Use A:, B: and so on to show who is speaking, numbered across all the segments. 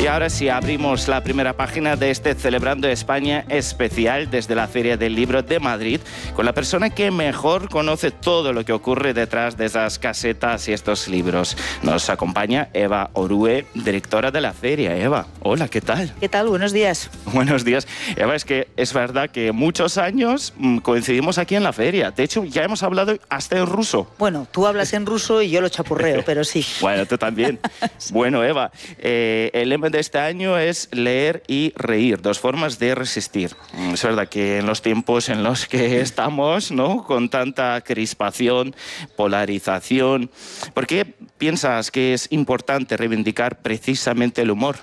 A: Y ahora sí, abrimos la primera página de este Celebrando España especial desde la Feria del Libro de Madrid, con la persona que mejor conoce todo lo que ocurre detrás de esas casetas y estos libros. Nos acompaña Eva Orue, directora de la feria. Eva, hola, ¿qué tal?
B: ¿Qué tal? Buenos días.
A: Buenos días. Eva, es que es verdad que muchos años coincidimos aquí en la feria. De hecho, ya hemos hablado hasta en ruso.
B: Bueno, tú hablas en ruso y yo lo chapurreo, pero sí.
A: Bueno, tú también. Sí. Bueno, Eva, el lema de este año es leer y reír, dos formas de resistir. Es verdad que en los tiempos en los que estamos, ¿no?, con tanta crispación, polarización, ¿por qué piensas que es importante reivindicar precisamente el humor?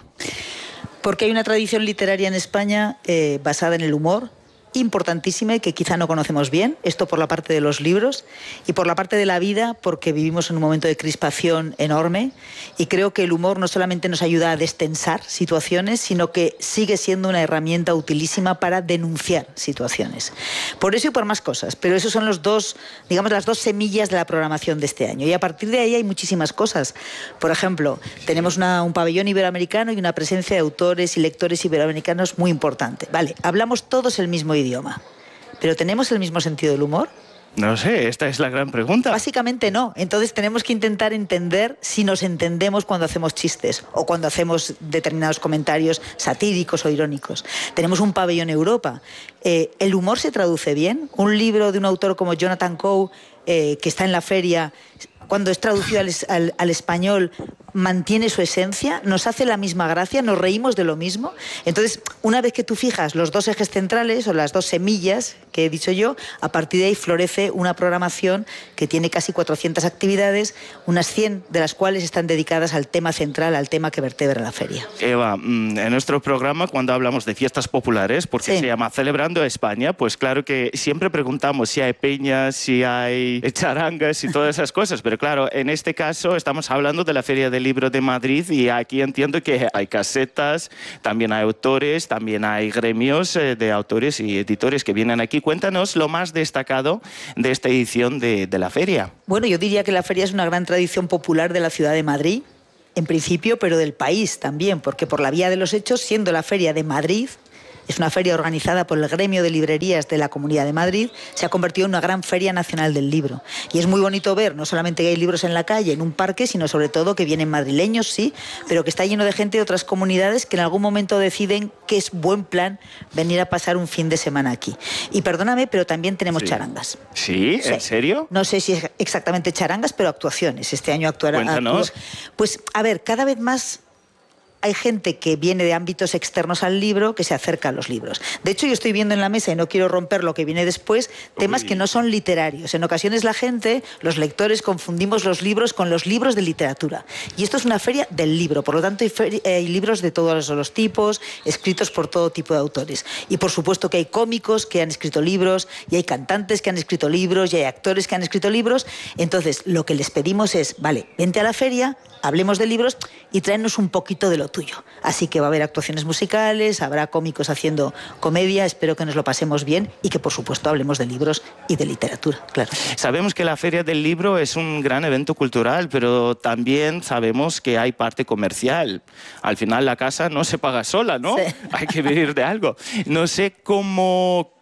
B: Porque hay una tradición literaria en España basada en el humor, importantísima y que quizá no conocemos bien, esto por la parte de los libros y por la parte de la vida, porque vivimos en un momento de crispación enorme y creo que el humor no solamente nos ayuda a destensar situaciones, sino que sigue siendo una herramienta utilísima para denunciar situaciones. Por eso y por más cosas, pero esos son los dos, digamos, las dos semillas de la programación de este año y a partir de ahí hay muchísimas cosas. Por ejemplo, tenemos un pabellón iberoamericano y una presencia de autores y lectores iberoamericanos muy importante. Vale, hablamos todos el mismo idioma, ¿pero tenemos el mismo sentido del humor?
A: No sé, esta es la gran pregunta.
B: Básicamente no. Entonces tenemos que intentar entender si nos entendemos cuando hacemos chistes o cuando hacemos determinados comentarios satíricos o irónicos. Tenemos un pabellón Europa. ¿El humor se traduce bien? Un libro de un autor como Jonathan Coe, que está en la feria, cuando es traducido al español, mantiene su esencia, nos hace la misma gracia, nos reímos de lo mismo. Entonces, una vez que tú fijas los dos ejes centrales o las dos semillas que he dicho yo, a partir de ahí florece una programación que tiene casi 400 actividades, unas 100 de las cuales están dedicadas al tema central, al tema que vertebra la feria.
A: Eva, en nuestro programa, cuando hablamos de fiestas populares, porque se llama Celebrando España, pues claro que siempre preguntamos si hay peñas, si hay charangas y todas esas cosas, pero claro, en este caso estamos hablando de la Feria del Libro de Madrid y aquí entiendo que hay casetas, también hay autores, también hay gremios de autores y editores que vienen aquí. Cuéntanos lo más destacado de esta edición de la feria.
B: Bueno, yo diría que la feria es una gran tradición popular de la ciudad de Madrid, en principio, pero del país también, porque por la vía de los hechos, siendo la feria de Madrid, es una feria organizada por el Gremio de Librerías de la Comunidad de Madrid, se ha convertido en una gran feria nacional del libro. Y es muy bonito ver, no solamente que hay libros en la calle, en un parque, sino sobre todo que vienen madrileños, sí, pero que está lleno de gente de otras comunidades que en algún momento deciden que es buen plan venir a pasar un fin de semana aquí. Y perdóname, pero también tenemos charangas.
A: ¿Sí? ¿En serio?
B: No sé si es exactamente charangas, pero actuaciones. Este año actuarán.
A: Cuéntanos.
B: Pues, a ver, cada vez más hay gente que viene de ámbitos externos al libro que se acerca a los libros. De hecho, yo estoy viendo en la mesa, y no quiero romper lo que viene después, temas que no son literarios. En ocasiones la gente, los confundimos los libros con los libros de literatura. Y esto es una feria del libro, por lo tanto hay libros de todos los tipos, escritos por todo tipo de autores. Y por supuesto que hay cómicos que han escrito libros, y hay cantantes que han escrito libros, y hay actores que han escrito libros. Entonces, lo que les pedimos es, vale, vente a la feria, hablemos de libros y tráenos un poquito de lo tuyo. Así que va a haber actuaciones musicales, habrá cómicos haciendo comedia, espero que nos lo pasemos bien y que, por supuesto, hablemos de libros y de literatura, claro.
A: Sabemos que la Feria del Libro es un gran evento cultural, pero también sabemos que hay parte comercial. Al final la casa no se paga sola, ¿no? Sí. Hay que vivir de algo. No sé cómo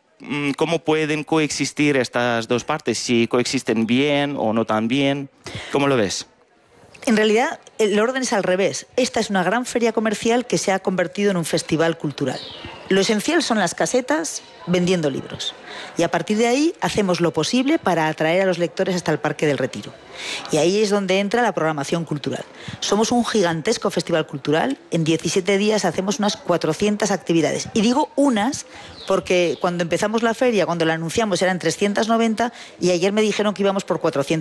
A: pueden coexistir estas dos partes, si coexisten bien o no tan bien. ¿Cómo lo ves?
B: En realidad, el orden es al revés. Esta es una gran feria comercial que se ha convertido en un festival cultural. Lo esencial son las casetas vendiendo libros. Y a partir de ahí hacemos lo posible para atraer a los lectores hasta el Parque del Retiro. Y ahí es donde entra la programación cultural. Somos un gigantesco festival cultural. En 17 días hacemos unas 400 actividades. Y digo unas porque cuando empezamos la feria, cuando la anunciamos, eran 390 y ayer me dijeron que íbamos por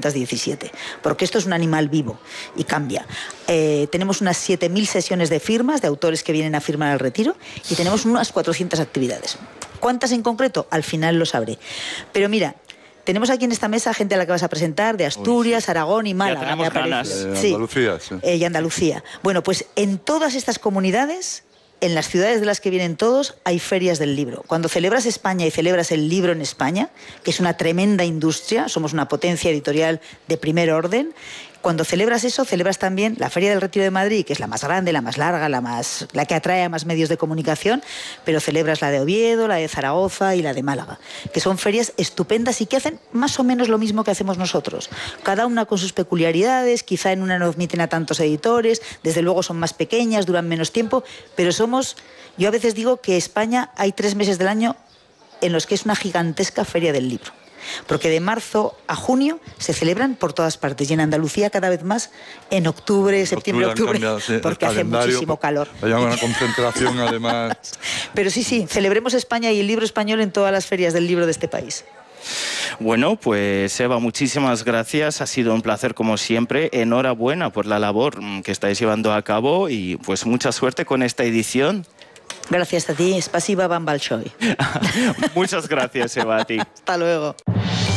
B: 417. Porque esto es un animal vivo y cambia. Tenemos unas 7.000 sesiones de firmas de autores que vienen a firmar al Retiro y tenemos unas 400 actividades. ¿Cuántas en concreto? Al final lo sabré. Pero mira, tenemos aquí en esta mesa gente a la que vas a presentar de Asturias, Aragón y Málaga.
A: Ya tenemos ganas.
C: Andalucía, sí.
B: Y Andalucía. Bueno, pues en todas estas comunidades, en las ciudades de las que vienen todos, hay ferias del libro. Cuando celebras España y celebras el libro en España, que es una tremenda industria, somos una potencia editorial de primer orden, cuando celebras eso, celebras también la Feria del Retiro de Madrid, que es la más grande, la más larga, la que atrae a más medios de comunicación, pero celebras la de Oviedo, la de Zaragoza y la de Málaga, que son ferias estupendas y que hacen más o menos lo mismo que hacemos nosotros. Cada una con sus peculiaridades, quizá en una no admiten a tantos editores, desde luego son más pequeñas, duran menos tiempo, pero yo a veces digo que España hay 3 meses del año en los que es una gigantesca feria del libro. Porque de marzo a junio se celebran por todas partes y en Andalucía cada vez más en octubre, septiembre, octubre, porque hace muchísimo calor.
C: Hay una concentración además.
B: Pero sí, celebremos España y el libro español en todas las ferias del libro de este país.
A: Bueno, pues Eva, muchísimas gracias, ha sido un placer como siempre, enhorabuena por la labor que estáis llevando a cabo y pues mucha suerte con esta edición.
B: Gracias a ti, spasiba vam balshoi.
A: Muchas gracias, Eva, a ti.
B: Hasta luego.